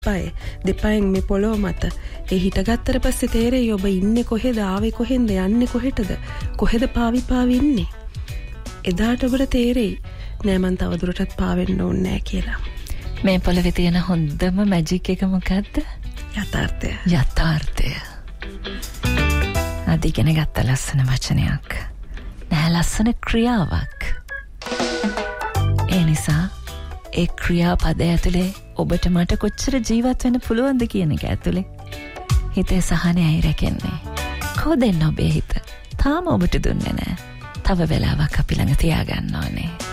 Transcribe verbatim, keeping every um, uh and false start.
පය දෙපයෙන් මේ පොළොව මත ඒ හිටගත්තට පස්සේ තේරෙයි ඔබ ඉන්නේ කොහෙද ආවේ කොහෙන්ද යන්නේ කොහෙටද කොහෙද පාවි පාවි ඉන්නේ එදාට ඔබට තේරෙයි නෑ මං තව දුරටත් පාවෙන්න ඕනේ නෑ කියලා මේ පොළවේ තියෙන හොඳම මැජික් එක මොකද්ද යථාර්ථය යථාර්ථය අද ඉගෙන ගත්ත ලස්සන වචනයක් නෑ ලස්සන ක්‍රියාවක් ඒ නිසා ඒ ක්‍රියාපදය ඇතුලේ ඔබට මට කොච්චර ජීවත් වෙන්න පුළුවන්ද කියන එක ඇතුලේ හිතේ සහනයයි රැකෙන්නේ කොහෙන්ද ඔබේ හිත තාම ඔබට දුන්නේ නැහැ තව වෙලාවක් අපි ළඟ තියාගන්න ඕනේ